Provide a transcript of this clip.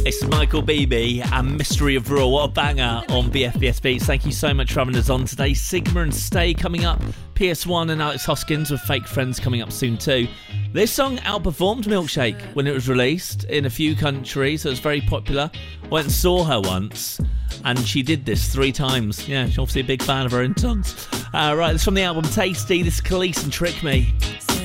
It's Michael Beebe and Mystery of Raw. What a banger on BFBS Beats. Thank you so much for having us on today. Sigma and Stay coming up. PS1 and Alex Hoskins with Fake Friends coming up soon too. This song outperformed Milkshake when it was released in a few countries. It was very popular. Went and saw her once and she did this 3 times. Yeah, she's obviously a big fan of her own songs. Right, this is from the album Tasty. This is Khalees and Trick Me.